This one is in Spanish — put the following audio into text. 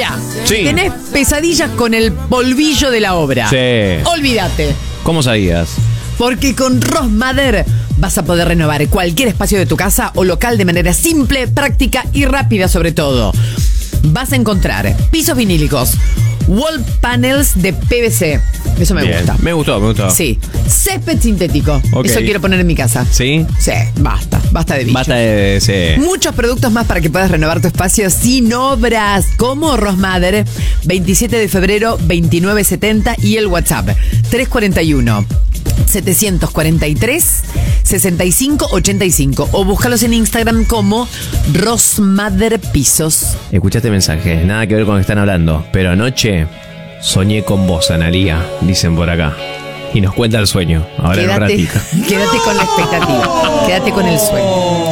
Ahora, Sí. tenés pesadillas con el polvillo de la obra. Sí. Olvídate. ¿Cómo sabías? Porque con Rosmader vas a poder renovar cualquier espacio de tu casa o local de manera simple, práctica y rápida sobre todo. Vas a encontrar pisos vinílicos, wall panels de PVC. Eso me Bien. gusta. Me gustó. Sí. Césped sintético. Ok. Eso quiero poner en mi casa. ¿Sí? Sí, basta de bicho. Basta de... Sí. Muchos productos más para que puedas renovar tu espacio sin obras, como Rosmader, 27 de febrero, 2970 y el WhatsApp, 341 743 6585 o búscalos en Instagram como Rosmader Pisos. Escuchaste mensaje, nada que ver con lo que están hablando, pero anoche soñé con vos, Analía, dicen por acá. Y nos cuenta el sueño, ahora en un ratito. Quédate con la expectativa, quédate con el sueño.